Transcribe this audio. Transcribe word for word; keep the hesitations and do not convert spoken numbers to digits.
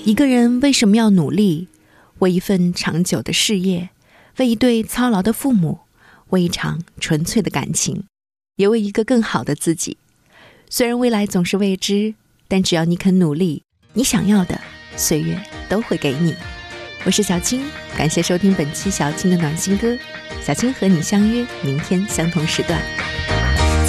一个人为什么要努力？为一份长久的事业，为一对操劳的父母，为一场纯粹的感情，也为一个更好的自己。虽然未来总是未知，但只要你肯努力，你想要的岁月都会给你。我是小青，感谢收听本期小青的暖心歌。小青和你相约明天相同时段。